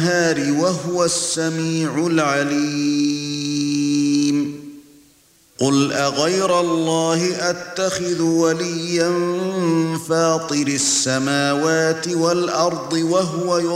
وَالنَّهَارِ وَهُوَ السَّمِيعُ الْعَلِيمُ قُلْ أَغَيْرَ اللَّهِ أَتَّخِذُ وَلِيًّا فَاطِرِ السَّمَاوَاتِ وَالْأَرْضِ وَهُوَ